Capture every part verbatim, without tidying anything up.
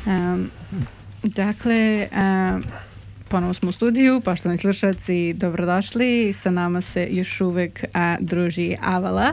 Um, dakle, um, ponovo smo u studiju, poštovani slušalci, dobrodošli. Sa nama se još uvek a, druži Avala.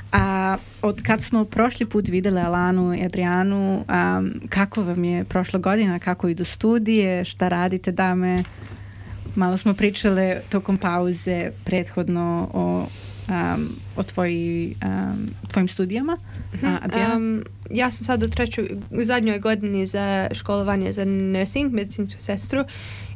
A od kad smo prošli put videli Alanu i Adrianu, a, kako vam je prošla godina, kako idu studije, šta radite, dame? Malo smo pričali tokom pauze prethodno o, um, o tvoji, um, tvojim studijama. A, Adriana? Um, ja sam sad u trećoj, u zadnjoj godini za školovanje za nursing, medicinsku sestru,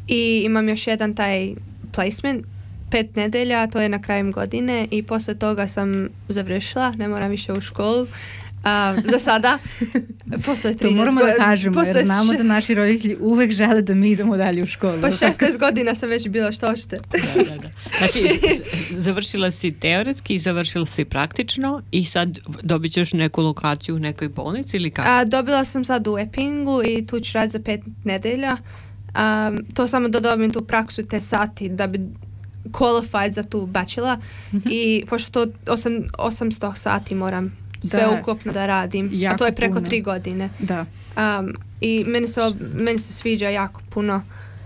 i imam još jedan taj placement, pet nedelja, to je na kraju godine, i posle toga sam završila, ne moram više u školu. Um, za sada. Posle to moramo da kažemo, jer znamo da naši roditelji uvek žele da mi idemo dalje u školu. Pa šesnaest godina sam već bila, što hoćete. Da, da, da. Znači, završila si teoretski i završila si praktično i sad dobit ćeš neku lokaciju u nekoj bolnici ili kako? A, dobila sam sad u Eppingu i tu ću raditi za pet nedelja. Um, to samo da dobijem tu praksu te sati da bi qualified za tu bachelor. Mm-hmm. I pošto to osamsto sati moram sve da, ukupno da radim, a to je preko puno. tri godine. Da. Um, I meni se, meni se sviđa jako puno.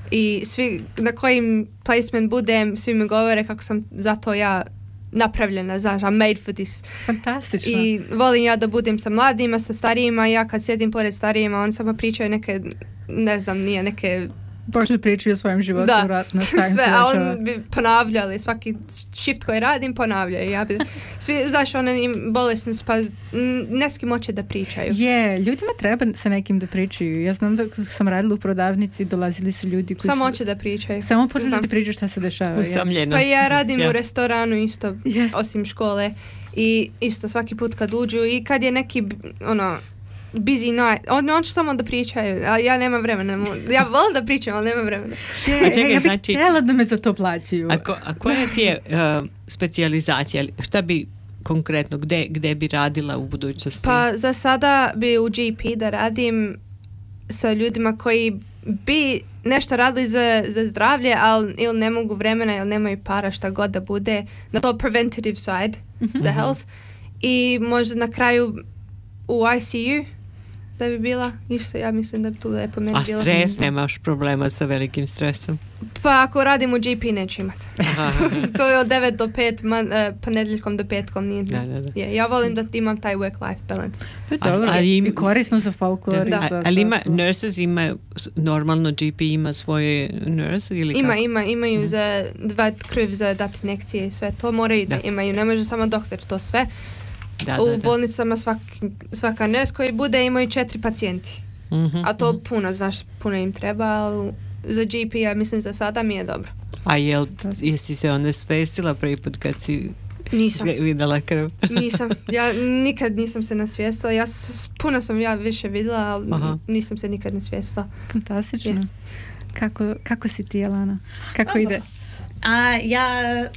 I svi, na kojim placement budem, svi mi govore kako sam zato ja napravljena, znaš, I'm made for this. Fantastično. I volim ja da budem sa mladima, sa starijima, ja kad sjedim pored starijima, oni samo pričaju neke, ne znam, nije neke... Počeli pričaju o svojem životu, da, vratno, sve, a on bi ponavljali, svaki shift koji radim ponavljaju. Ja bi, svi, znaš, one im bolesni su, pa ne s kim hoće da pričaju. Je, ljudima treba sa nekim da pričaju. Ja znam da sam radila u prodavnici, dolazili su ljudi koji samo su... hoće da pričaju. Samo počeli da pričaju šta se dešava. Usamljeno. Pa ja radim yeah. u restoranu isto, yeah. osim škole. I isto svaki put kad uđu i kad je neki, ono... busy night. On, on će samo da pričaju, a ja nemam vremena. Ja volim da pričam, ali nemam vremena. Je, a čekaj, ja bih znači, htjela da me za to plaćaju. A, ko, a koja ti je uh, specijalizacija? Šta bi konkretno, gde, gde bi radila u budućnosti? Pa za sada bi u G P da radim sa ljudima koji bi nešto radili za, za zdravlje, ali ili ne mogu vremena, ili nemaju para, šta god da bude, na to preventative side mm-hmm. za health. I možda na kraju u I C U da bi bila, isto ja mislim da bi tu da je po meni a bila. A stres, nemaš problema sa velikim stresom? Pa ako radim u G P neću imati. To je od devet do pet, man, uh, ponedjeljkom do petkom. Nije, da, da, da. Je, ja volim da imam taj work-life balance. Dobro, a, im, i korisno za folklor. Da, da. Ali ima, nurses ima, normalno G P ima svoje nurse ili ima, kako? Ima, imaju mm. za dva krv za dati injekcije i sve. To moraju da, da imaju, ne može samo doktor to sve. Da, u da, da. bolnicama svak, svaka nurse koji bude imaju četiri pacijenti. Mm-hmm, a to mm-hmm. puno, znaš, puno im treba, ali za G P ja mislim za sada mi je dobro. A jel, jesi se onda svestila prvi put kad si nisam. vidjela krv? Nisam, ja nikad nisam se nasvijestila. Ja s, puno sam ja više vidjela, ali Aha. nisam se nikad nasvijestila. Fantastično. Yeah. Kako, kako si ti, Alana? Kako ide? A uh, ja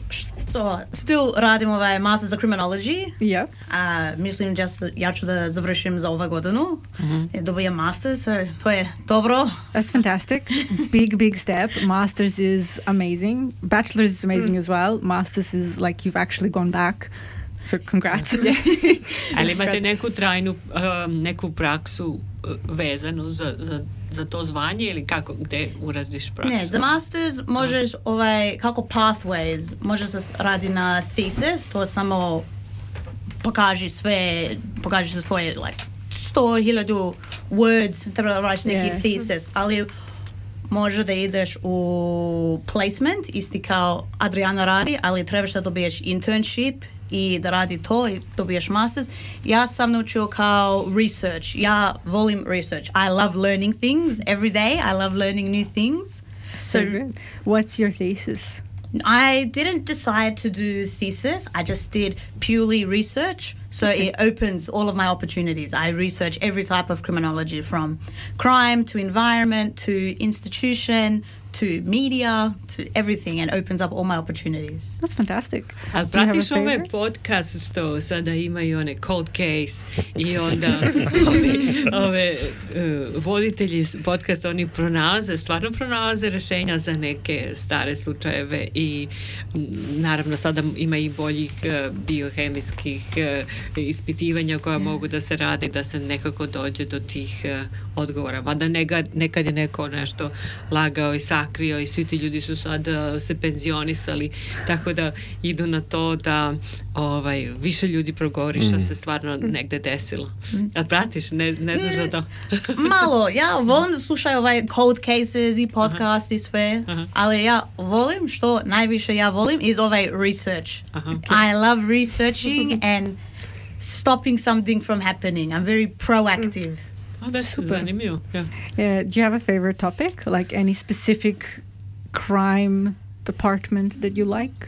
što still radim ovaj master za criminology. Ja. A uh, mislim just ja ću da završim za ovu godinu. Mm-hmm. Dobijem master, so to je dobro. That's fantastic. Big big step. Masters is amazing. Bachelor's is amazing mm. as well. Masters is like you've actually gone back. So congrats. Ali imate neku trajnu um, neku praksu uh, vezanu za, za, za to zvanje ili kako, gde uradiš praksu? Ne, za masters možeš ovaj, kako pathways, možeš se radi na thesis, to samo pokaži sve, pokaži se svoje like sto hiljadu words, treba da radiš neki yeah. thesis, ali može da ideš u placement, isti kao Adriana radi, ali trebaš da dobiješ internship i da radi to i dobiješ masters. Ja sam naučio kao research. Ja volim research. I love learning things every day. I love learning new things. So, so good. What's your thesis? I didn't decide to do thesis. I just did purely research. So okay. It opens all of my opportunities. I research every type of criminology, from crime to environment to institution to media to everything, and opens up all my opportunities. That's fantastic. A pratiš ove podcast što sada imaju one cold case i onda ove, ove uh, voditelji podcast, oni pronalaze, stvarno pronalaze rješenja za neke stare slučajeve i naravno sada ima i boljih uh, biohemijskih uh, ispitivanja koja mogu da se radi, da se nekako dođe do tih uh, odgovora. Mada nekad, nekad je neko nešto lagao i sakrio i svi ti ljudi su sad uh, se penzionisali, tako da idu na to da ovaj, više ljudi progovori što mm. se stvarno negde desilo. Mm. Ja pratiš? Ne, ne znaš za to? Malo, ja volim da slušaju ovaj cold cases i podcast i sve, aha. ali ja volim, što najviše ja volim, is ovaj research. Aha. I love researching and stopping something from happening. I'm very proactive. Oh, that's super. Zanimljivo. Yeah. Yeah. Do you have a favorite topic? Like any specific crime department that you like?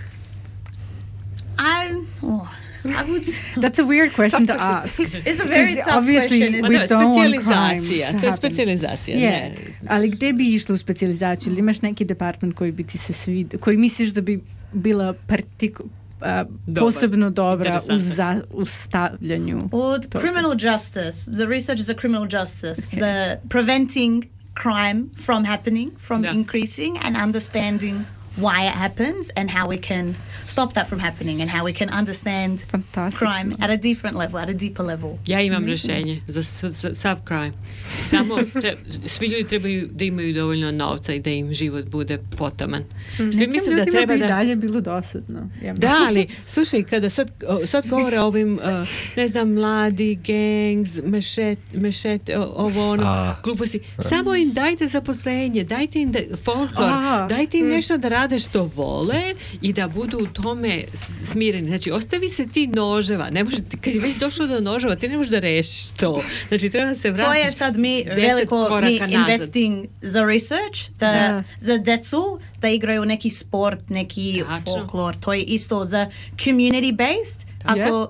I, oh, I would... That's a weird question to ask. It's a very tough obviously question. We to don't want crime to, to je specijalizacija. Yeah. Ne. Ali gde bi išla u specijalizaciju? Ili imaš neki department koji bi ti se svidio, koji misliš da bi bila partiku, uh, posebno dobra u, za, u stavljanju? Od criminal justice. The research is a criminal justice. Okay. The preventing crime from happening, from yeah. increasing, and understanding why it happens and how we can stop that from happening and how we can understand crime at a different level, at a deeper level. Ja imam rješenje za, za sav crime. Samo tre, svi ljudi trebaju da imaju dovoljno novca i da im život bude potaman. Svi misle da treba bi da... i dalje bilo dosadno. Ja da, ali slušaj, kada sad, sad govore o ovim, uh, ne znam, mladi, gangs, mešet, mešet ovo ono, A. gluposti. Samo im dajte zaposlenje, dajte im da, folklor, A. dajte im mm. nešto da rade što vole i da budu u tome smireni. Znači, ostavi se ti noževa. Ne može, kad je već došlo do noževa, ti ne možeš da rešiš to. Znači, treba da se vratiš. To je sad mi veliko mi investing za research, da, da. za decu, da igraju neki sport, neki Tačno. folklor. To je isto za community based. Ako, yeah.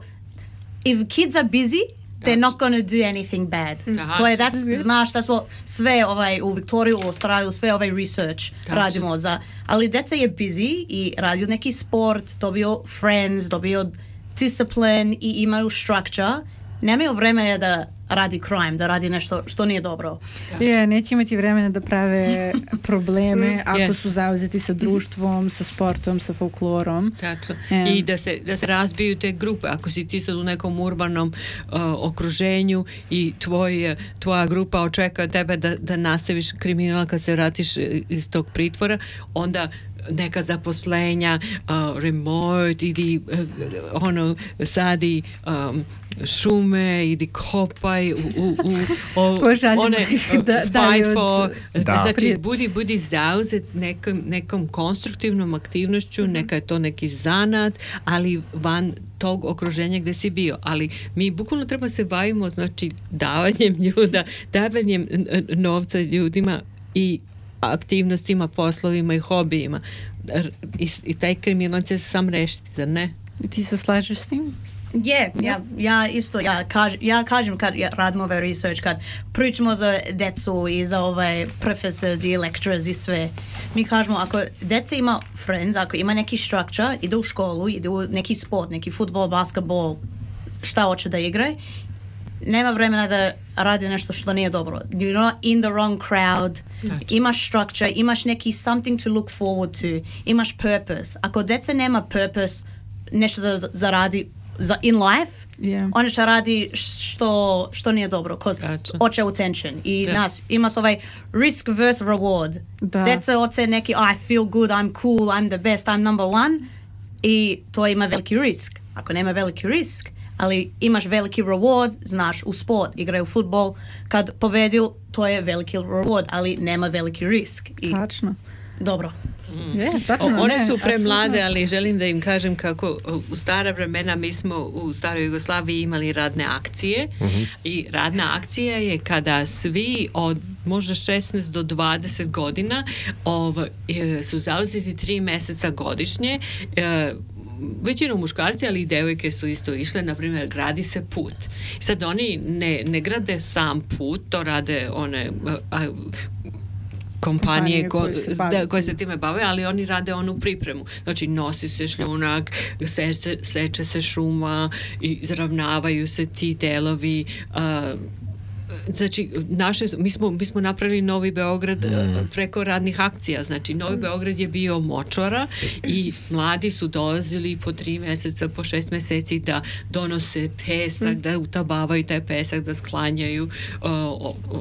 if kids are busy, they're not going to do anything bad. Aha. To je, that's, znaš, that's what sve ovaj, u Viktoriju, u Australiju, sve ovaj research Tačno. radimo za, ali deca je busy i radiju neki sport, dobio friends, dobio discipline i imaju structure, nemaju vremena da radi crime, da radi nešto što nije dobro. Je, yeah, neće imati vremena da prave probleme ako yes. su zauzeti sa društvom, sa sportom, sa folklorom. Tačno. Um, I da se, da se razbiju te grupe. Ako si ti sad u nekom urbanom uh, okruženju i tvoj, tvoja grupa očeka od tebe da, da nastaviš kriminal kad se vratiš iz tog pritvora, onda neka zaposlenja, uh, remote, idi uh, ono, sadi um, šume, idi kopaj u, u, u o, one uh, da, fight for da. Znači budi, budi zauzet nekom, nekom konstruktivnom aktivnošću, mm-hmm. neka je to neki zanat, ali van tog okruženja gde si bio, ali mi bukvalno treba se bavimo, znači davanjem ljuda, davanjem novca ljudima i aktivnostima, poslovima i hobijima. I, i taj kriminal će se sam rešiti, zar ne? Ti se slažeš s tim? Je, yeah, ja, ja isto, ja, kaž, ja kažem kad ja radim ovaj research, kad pričamo za decu i za ovaj professors i lecturers i sve, mi kažemo ako deca ima friends, ako ima neki structure, ide u školu, ide u neki sport, neki futbol, basketbol, šta hoće da igra, nema vremena da radi nešto što nije dobro. You're not in the wrong crowd. Znači. Imaš structure, imaš neki something to look forward to, imaš purpose. Ako deca nema purpose, nešto da zaradi za in life, yeah. on će radi što, što nije dobro, cause hoće attention. I yeah. nas, ima ovaj risk versus reward. Da. Deca hoće neki, oh, I feel good, I'm cool, I'm the best, I'm number one. I to ima veliki risk. Ako nema veliki risk, ali imaš veliki reward, znaš, u sport, igraju futbol, kad pobedio, to je veliki reward, ali nema veliki risk. I tačno. Dobro. Mm. Yeah, tačno, o, one su premlade, ali želim da im kažem kako u stara vremena mi smo u staroj Jugoslaviji imali radne akcije mm-hmm. i radna akcija je kada svi od možda šesnaest do dvadeset godina ov, su zauzeti tri meseca godišnje, e, većinom muškarci, ali i devojke su isto išle, na primjer, gradi se put. Sad oni ne, ne grade sam put, to rade one a, kompanije ko, koje, se da, koje se time bave, ali oni rade onu pripremu. Znači, nosi se šljunak, seče, seče se šuma, izravnavaju se ti delovi, uh, znači, naše, mi, smo, mi smo napravili Novi Beograd mm. preko radnih akcija. Znači, Novi Beograd je bio močvara i mladi su dolazili po tri mjeseca, po šest mjeseci da donose pesak, mm. da utabavaju taj pesak, da sklanjaju uh, uh,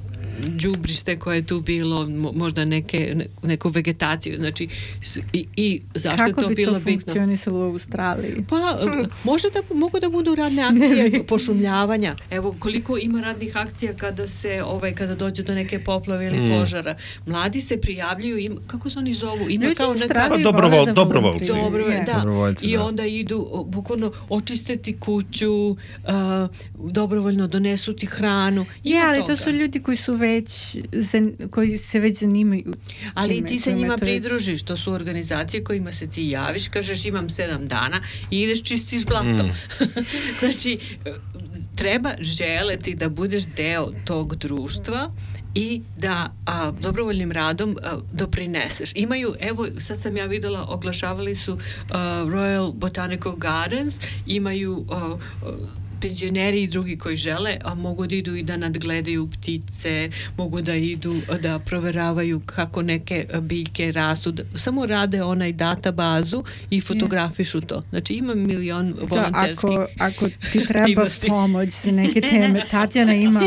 đubrište koje je tu bilo, možda neke, neku vegetaciju, znači i, i zašto kako to bi bilo to funkcionisalo u Australiji? Pa, možda da mogu da budu radne akcije pošumljavanja. Evo, koliko ima radnih akcija kada se, ovaj, kada dođe do neke poplave ili mm. požara. Mladi se prijavljuju, im, kako se oni zovu? Ima kao neka... Pa, dobrovol, dobrovolci. Dobro, yeah. da. Dobrovoljci, I da. onda idu, bukvalno, očistiti kuću, uh, dobrovoljno donesu ti hranu. Je, ali toga. To su ljudi koji su već, koji se već zanimaju. Ali time, ti se njima već... pridružiš, to su organizacije kojima se ti javiš, kažeš imam sedam dana i ideš čistiš blato. Mm. Znači, treba želeti da budeš deo tog društva i da a, dobrovoljnim radom a, doprineseš. Imaju, evo, sad sam ja videla, oglašavali su a, Royal Botanical Gardens, imaju a, a, penzioneri i drugi koji žele, a mogu da idu i da nadgledaju ptice, mogu da idu da proveravaju kako neke biljke rastu, samo rade onaj databazu i fotografišu to. Znači ima milion volonterskih ako, ako ti treba pomoć za neke teme, Tatjana ima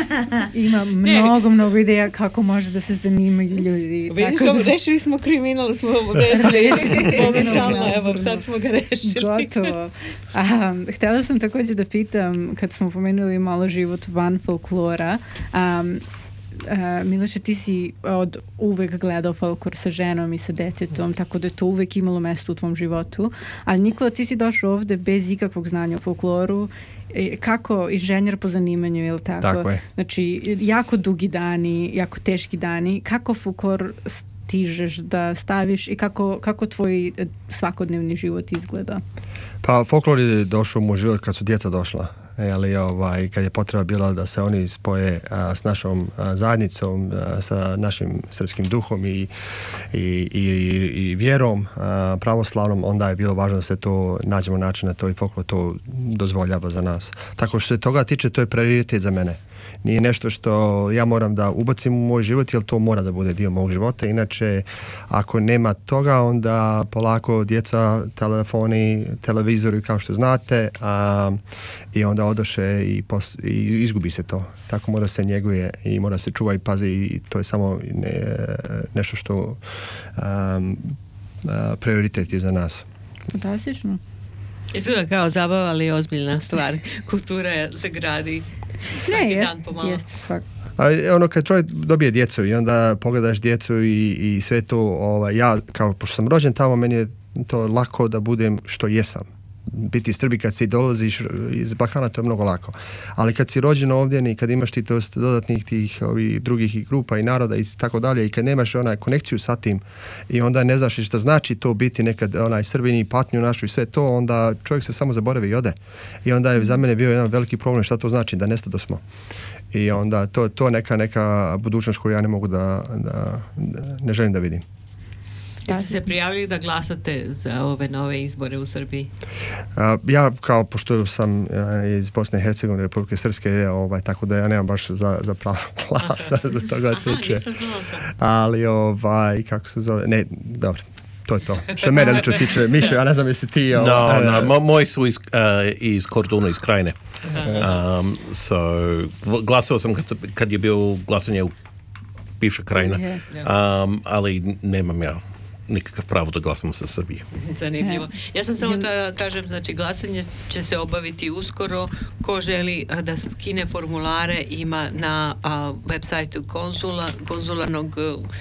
ima mnogo, mnogo ideja kako može da se zanimaju ljudi. Vidiš, tako da... rešili smo kriminal, smo rešili momentalno, evo, sad smo ga rešili. Gotovo. A, htjela sam također da pitam, kad smo pomenuli malo život van folklora, um, uh, Miloše, ti si od uvek gledao folklor sa ženom i sa detetom, tako da je to uvek imalo mesto u tvom životu. Ali Nikola, ti si došao ovde bez ikakvog znanja o folkloru, kako inženjer po zanimanju, je li tako? Tako je. Znači, jako dugi dani, jako teški dani. Kako folklor stižeš da staviš i kako, kako tvoj svakodnevni život izgleda? Pa folklor je došao u moj život kad su djeca došla. E, ali ovaj, kad je potreba bila da se oni spoje a, s našom a, zajednicom, a, sa našim srpskim duhom i, i, i, i vjerom a, pravoslavnom, onda je bilo važno da se to nađemo način na to i folklor to dozvoljava za nas. Tako što se toga tiče, to je prioritet za mene. Nije nešto što ja moram da ubacim u moj život, jer to mora da bude dio mog života. Inače, ako nema toga, onda polako djeca, telefoni, televizori, kao što znate, a, i onda odoše i, pos, i izgubi se to. Tako mora se njeguje i mora se čuva i pazi i to je samo ne, nešto što um, a, prioritet je za nas. Fantastično. Izgleda kao zabava, ali ozbiljna stvar. Kultura se gradi svaki ne, dan pomalo. Jeste, svak. A, ono, kad čovjek dobije djecu i onda pogledaš djecu i, i sve to, ovaj, ja, kao pošto sam rođen tamo, meni je to lako da budem što jesam. Biti Srbi kad si dolaziš iz Balkana, to je mnogo lako. Ali kad si rođen ovdje i kad imaš ti to dodatnih tih ovih drugih grupa i naroda i tako dalje i kad nemaš onaj konekciju sa tim i onda ne znaš šta znači to biti nekad onaj Srbini i patnju našu i sve to, onda čovjek se samo zaboravi i ode. I onda je za mene bio jedan veliki problem šta to znači da nestado smo. I onda to to neka neka budućnost koju ja ne mogu da, da, da ne želim da vidim. Jeste se prijavili da glasate za ove nove izbore u Srbiji? Uh, ja, kao, pošto sam uh, iz Bosne i Hercegovine, Republike Srpske, ovaj, tako da ja nemam baš za, za pravo glasa, za toga tiče. Ali, ovaj, kako se zove, ne, dobro. To je to. Što mene lično tiče, Mišo, ja ne znam jesi ti... No, no, no, moji su iz, uh, iz Korduna, iz Krajine. Um, so, glasao sam kad, kad je bio glasanje u bivša Krajina, um, ali nemam ja nikakav pravo da glasamo sa Srbije. Zanimljivo. Ja sam samo da kažem, znači glasanje će se obaviti uskoro. Ko želi a, da skine formulare ima na a, web sajtu konzula, konzularnog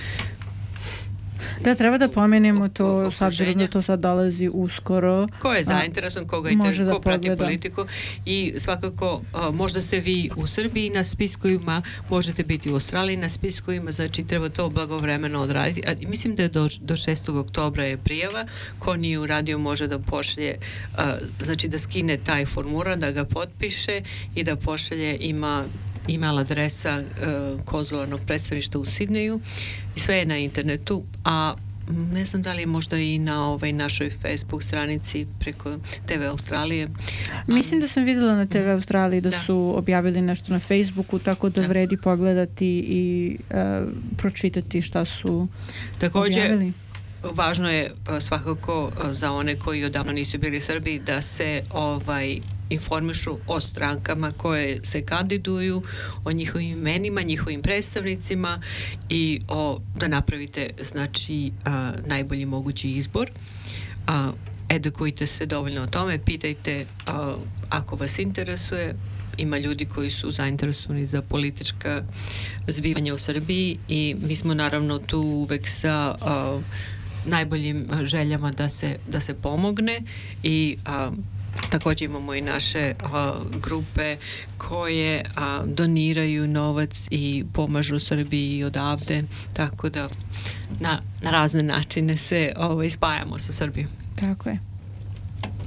Da, treba da pomenemo to, sad da to sad dolazi uskoro. Ko je zainteresovan, koga je može ko da prati pogleda. politiku i svakako a, možda se vi u Srbiji na spiskovima, možete biti u Australiji na spiskovima, znači treba to blagovremeno odraditi. A, mislim da je do, do šestog oktobra je prijava, ko nije uradio može da pošlje, a, znači da skine taj formular, da ga potpiše i da pošalje, ima email adresa uh, konzularnog predstavništva u Sidneju i sve je na internetu, a ne znam da li je možda i na ovaj našoj Facebook stranici preko T V Australije. Mislim da sam vidjela na T V Australiji da, Da. su objavili nešto na Facebooku, tako da Da. vredi pogledati i uh, pročitati šta su Također, objavili. važno je uh, svakako uh, za one koji odavno nisu bili Srbi da se ovaj informišu o strankama koje se kandiduju, o njihovim imenima, njihovim predstavnicima i o, da napravite znači a, najbolji mogući izbor. A, edukujte se dovoljno o tome, pitajte a, ako vas interesuje. Ima ljudi koji su zainteresovani za politička zbivanja u Srbiji i mi smo naravno tu uvek sa a, najboljim željama da se, da se pomogne i a, također imamo i naše a, grupe koje a, doniraju novac i pomažu Srbiji odavde, tako da na, na razne načine se ovaj, spajamo sa Srbijom. Tako je.